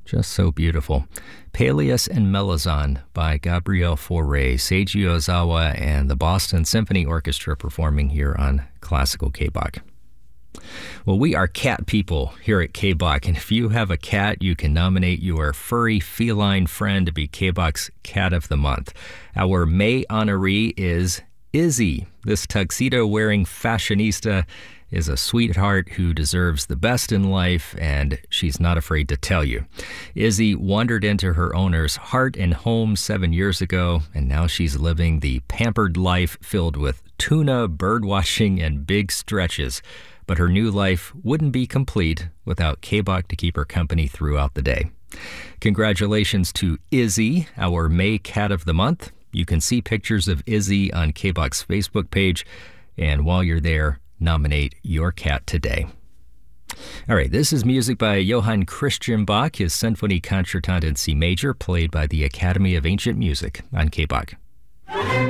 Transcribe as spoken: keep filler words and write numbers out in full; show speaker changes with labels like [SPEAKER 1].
[SPEAKER 1] Just so beautiful. Peleus and Melazon by Gabriel Fauré, Seiji Ozawa, and the Boston Symphony Orchestra performing here on Classical K-Bach. Well, we are cat people here at K-Bach, and if you have a cat, you can nominate your furry feline friend to be K-Bach's Cat of the Month. Our May honoree is Izzy. This tuxedo-wearing fashionista is a sweetheart who deserves the best in life, and she's not afraid to tell you. Izzy wandered into her owner's heart and home seven years ago, and now she's living the pampered life filled with tuna, birdwatching, and big stretches. But her new life wouldn't be complete without K-Bach to keep her company throughout the day. Congratulations to Izzy, our May Cat of the Month. You can see pictures of Izzy on K-Bach's Facebook page, and while you're there, nominate your cat today. All right, this is music by Johann Christian Bach, his Symphony Concertante in C major, played by the Academy of Ancient Music on K-Bach.